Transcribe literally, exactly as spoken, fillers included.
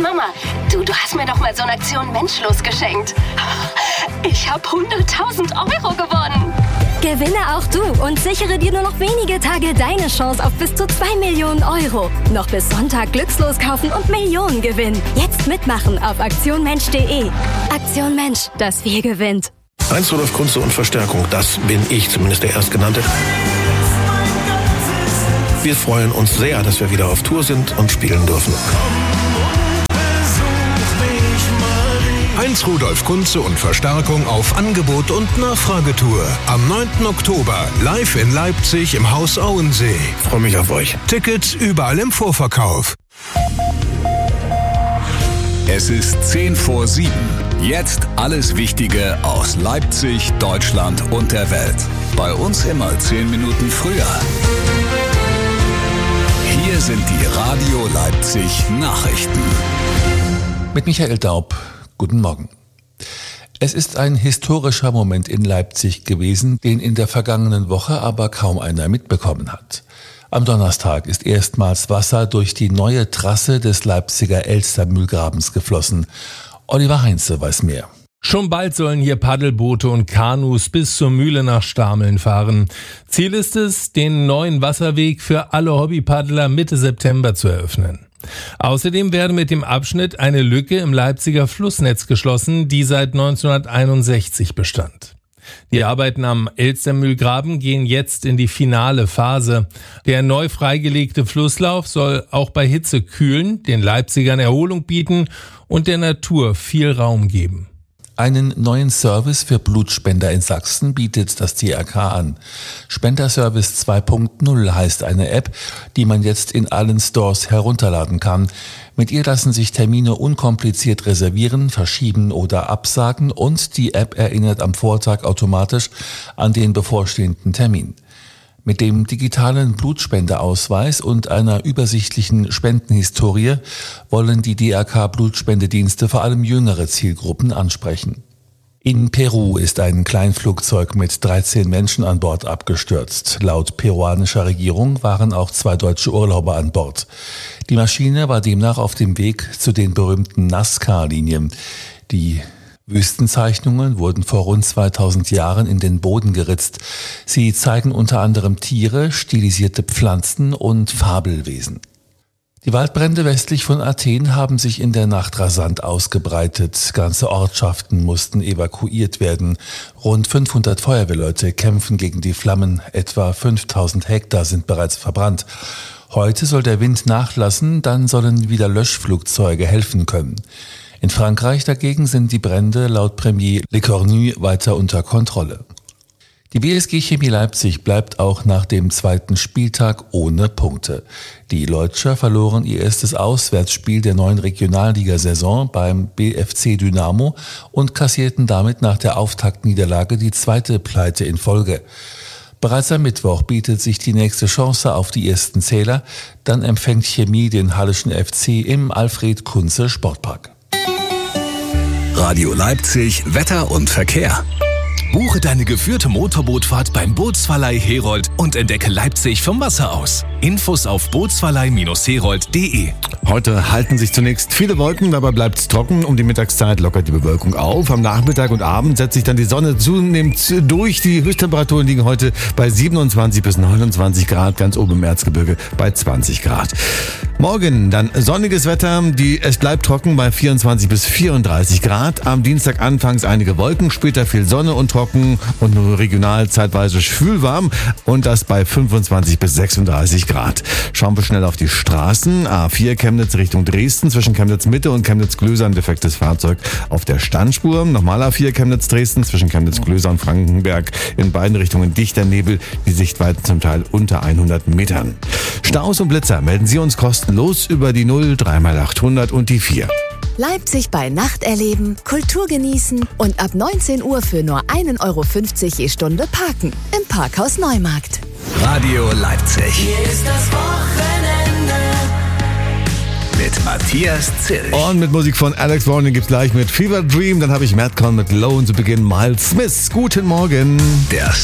Mama, du, du hast mir doch mal so eine Aktion Menschlos geschenkt. Ich habe hunderttausend Euro gewonnen. Gewinne auch du und sichere dir nur noch wenige Tage deine Chance auf bis zu zwei Millionen Euro. Noch bis Sonntag Glückslos kaufen und Millionen gewinnen. Jetzt mitmachen auf aktion mensch punkt de. Aktion Mensch, das Wir gewinnt. Heinz Rudolf Kunze und Verstärkung, das bin ich, zumindest der Erstgenannte. Wir freuen uns sehr, dass wir wieder auf Tour sind und spielen dürfen. Heinz Rudolf Kunze und Verstärkung auf Angebot und Nachfragetour. Am neunten Oktober live in Leipzig im Haus Auensee. Ich freue mich auf euch. Tickets überall im Vorverkauf. Es ist zehn vor sieben. Jetzt alles Wichtige aus Leipzig, Deutschland und der Welt. Bei uns immer zehn Minuten früher. Hier sind die Radio Leipzig Nachrichten. Mit Michael Daub. Guten Morgen. Es ist ein historischer Moment in Leipzig gewesen, den in der vergangenen Woche aber kaum einer mitbekommen hat. Am Donnerstag ist erstmals Wasser durch die neue Trasse des Leipziger Elstermühlgrabens geflossen. Oliver Heinze weiß mehr. Schon bald sollen hier Paddelboote und Kanus bis zur Mühle nach Stameln fahren. Ziel ist es, den neuen Wasserweg für alle Hobbypaddler Mitte September zu eröffnen. Außerdem werde mit dem Abschnitt eine Lücke im Leipziger Flussnetz geschlossen, die seit neunzehnhunderteinundsechzig bestand. Die Arbeiten am Elstermühlgraben gehen jetzt in die finale Phase. Der neu freigelegte Flusslauf soll auch bei Hitze kühlen, den Leipzigern Erholung bieten und der Natur viel Raum geben. Einen neuen Service für Blutspender in Sachsen bietet das D R K an. Spenderservice zwei Punkt null heißt eine App, die man jetzt in allen Stores herunterladen kann. Mit ihr lassen sich Termine unkompliziert reservieren, verschieben oder absagen und die App erinnert am Vortag automatisch an den bevorstehenden Termin. Mit dem digitalen Blutspendeausweis und einer übersichtlichen Spendenhistorie wollen die D R K-Blutspendedienste vor allem jüngere Zielgruppen ansprechen. In Peru ist ein Kleinflugzeug mit dreizehn Menschen an Bord abgestürzt. Laut peruanischer Regierung waren auch zwei deutsche Urlauber an Bord. Die Maschine war demnach auf dem Weg zu den berühmten Nazca-Linien. Die Wüstenzeichnungen wurden vor rund zweitausend Jahren in den Boden geritzt. Sie zeigen unter anderem Tiere, stilisierte Pflanzen und Fabelwesen. Die Waldbrände westlich von Athen haben sich in der Nacht rasant ausgebreitet. Ganze Ortschaften mussten evakuiert werden. Rund fünfhundert Feuerwehrleute kämpfen gegen die Flammen. Etwa fünftausend Hektar sind bereits verbrannt. Heute soll der Wind nachlassen, dann sollen wieder Löschflugzeuge helfen können. In Frankreich dagegen sind die Brände laut Premier Lecornu weiter unter Kontrolle. Die B S G Chemie Leipzig bleibt auch nach dem zweiten Spieltag ohne Punkte. Die Leutscher verloren ihr erstes Auswärtsspiel der neuen Regionalligasaison beim B F C Dynamo und kassierten damit nach der Auftaktniederlage die zweite Pleite in Folge. Bereits am Mittwoch bietet sich die nächste Chance auf die ersten Zähler. Dann empfängt Chemie den Halleschen F C im Alfred-Kunze-Sportpark. Radio Leipzig, Wetter und Verkehr. Buche deine geführte Motorbootfahrt beim Bootsverleih Herold und entdecke Leipzig vom Wasser aus. Infos auf bootsverleih Herold punkt de. Heute halten sich zunächst viele Wolken, dabei bleibt es trocken. Um die Mittagszeit lockert die Bewölkung auf. Am Nachmittag und Abend setzt sich dann die Sonne zunehmend durch. Die Höchsttemperaturen liegen heute bei siebenundzwanzig bis neunundzwanzig Grad, ganz oben im Erzgebirge bei zwanzig Grad. Morgen dann sonniges Wetter, die, es bleibt trocken bei vierundzwanzig bis vierunddreißig Grad. Am Dienstag anfangs einige Wolken, später viel Sonne und trocken und nur regional zeitweise schwülwarm und das bei fünfundzwanzig bis sechsunddreißig Grad. Schauen wir schnell auf die Straßen. A vier Chemnitz Richtung Dresden, zwischen Chemnitz Mitte und Chemnitz Klöser ein defektes Fahrzeug auf der Standspur. Nochmal A vier Chemnitz Dresden, zwischen Chemnitz Klöser und Frankenberg in beiden Richtungen dichter Nebel, die Sichtweiten zum Teil unter hundert Metern. Staus und Blitzer melden Sie uns kostenlos über die null drei mal achthundert und die vier. Leipzig bei Nacht erleben, Kultur genießen und ab neunzehn Uhr für nur ein Euro fünfzig je Stunde parken im Parkhaus Neumarkt. Radio Leipzig. Hier ist das Wochenende. Mit Matthias Zill. Und mit Musik von Alex Warren gibt's gleich mit Fever Dream. Dann habe ich Madcon mit Low und zu Beginn Miles Smith. Guten Morgen. Der